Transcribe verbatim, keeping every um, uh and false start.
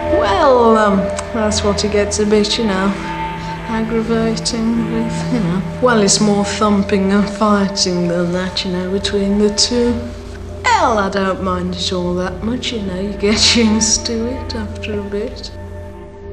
Well, um, that's what it gets a bit, you know, aggravating with, you know. Well, it's more thumping and fighting than that, you know, between the two. Hell, I don't mind it all that much, you know, you get used to it after a bit.